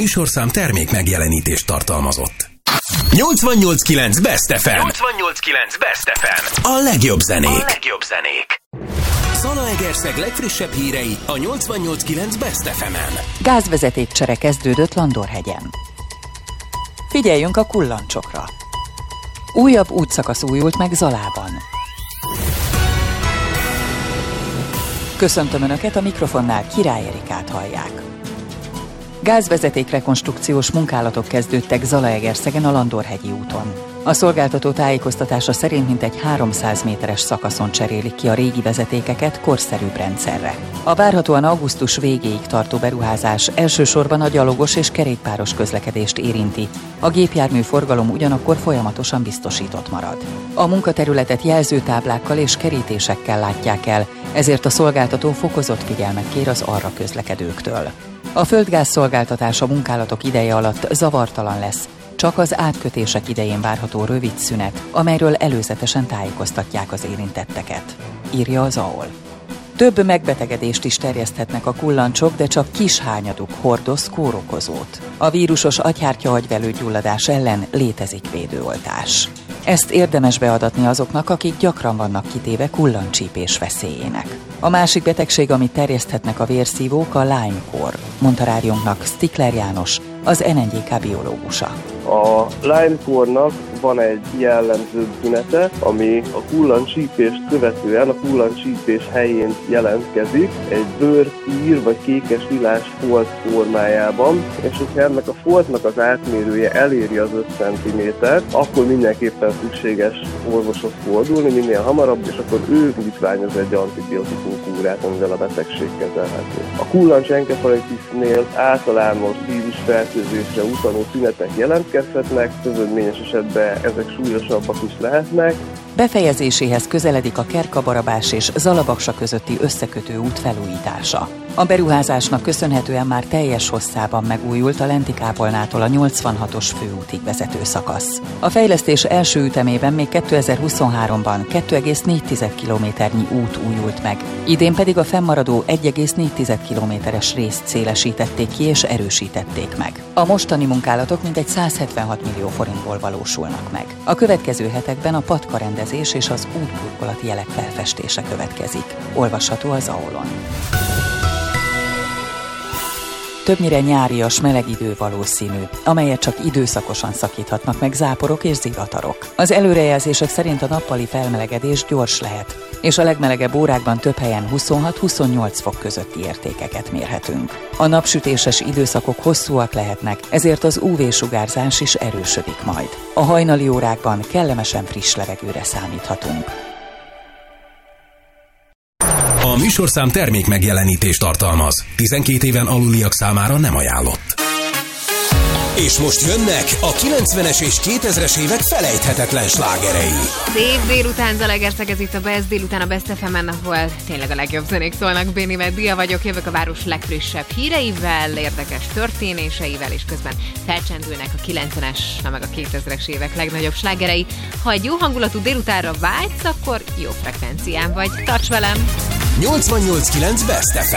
műsorszám termék megjelenítést tartalmazott. 88.9 Best FM. 88.9 Best FM. A legjobb zenék. Zalaegerszeg legfrissebb hírei a 88.9 Best FM-en. Gázvezetékcsere kezdődött Landorhegyen. Figyeljünk a kullancsokra. Újabb útszakasz újult meg Zalában. Köszöntöm Önöket, a mikrofonnál Király Erikát hallják. Gázvezeték-rekonstrukciós munkálatok kezdődtek Zalaegerszegen a Landorhegyi úton. A szolgáltató tájékoztatása szerint mintegy 300 méteres szakaszon cserélik ki a régi vezetékeket korszerűbb rendszerre. A várhatóan augusztus végéig tartó beruházás elsősorban a gyalogos és kerékpáros közlekedést érinti. A gépjármű forgalom ugyanakkor folyamatosan biztosított marad. A munkaterületet jelzőtáblákkal és kerítésekkel látják el, ezért a szolgáltató fokozott figyelmet kér az arra közlekedőktől. A földgáz szolgáltatás a munkálatok ideje alatt zavartalan lesz, csak az átkötések idején várható rövid szünet, amelyről előzetesen tájékoztatják az érintetteket, írja az AOL. Több megbetegedést is terjeszthetnek a kullancsok, de csak kis hányaduk hordoz kórokozót. A vírusos agyhártya-agyvelőgyulladás ellen létezik védőoltás. Ezt érdemes beadatni azoknak, akik gyakran vannak kitéve kullancsípés veszélyének. A másik betegség, amit terjeszthetnek a vérszívók, a Lyme-kór, mondta rádiónknak Stikler János, az NNJK biológusa. A Lyme-kórnak van egy jellemző tünete, ami a kullancsípést követően a kullancsípés helyén jelentkezik, egy bőrszír vagy kékes lilás folt formájában, és hogyha ennek a foltnak az átmérője eléri az 5 cm, akkor mindenképpen szükséges orvoshoz fordulni minél hamarabb, és akkor ő indítványoz egy antibiotikum kúrát, amivel a betegség kezelhető. A kullancsenkefalitisnél általános vírusfertőzésre utaló tünetek jelentkezhetnek, közödményes esetben ezek súlyosabbak is lehetnek. Befejezéséhez közeledik a Kerka-Barabás és Zalabaksa közötti összekötő út felújítása. A beruházásnak köszönhetően már teljes hosszában megújult a Lenti-kápolnától a 86-os főútig vezető szakasz. A fejlesztés első ütemében még 2023-ban 2,4 kilométernyi út újult meg, idén pedig a fennmaradó 1,4 kilométeres részt szélesítették ki és erősítették meg. A mostani munkálatok mintegy 176 millió forintból valósulnak meg. A következő hetekben a patkarendezés és az útburkolati jelek felfestése következik. Olvasható az AOL-on. Többnyire nyárias, meleg idő valószínű, amelyet csak időszakosan szakíthatnak meg záporok és zivatarok. Az előrejelzések szerint a nappali felmelegedés gyors lehet, és a legmelegebb órákban több helyen 26-28 fok közötti értékeket mérhetünk. A napsütéses időszakok hosszúak lehetnek, ezért az UV-sugárzás is erősödik majd. A hajnali órákban kellemesen friss levegőre számíthatunk. A műsorszám termék megjelenítést tartalmaz. 12 éven aluliak számára nem ajánlott. És most jönnek a 90-es és 2000-es évek felejthetetlen slágerei. Szép délután, Zalaegerszeg, ez itt a Best délután a Best FM-en, ahol tényleg a legjobb zenék szólnak. Béni Meddia vagyok, jövök a város legfrissebb híreivel, érdekes történéseivel, és közben felcsendülnek a 90-es, meg a 2000-es évek legnagyobb slágerei. Ha egy jó hangulatú délutánra vágysz, akkor jó frekvencián vagy. Tarts velem! 88.9 Best FM.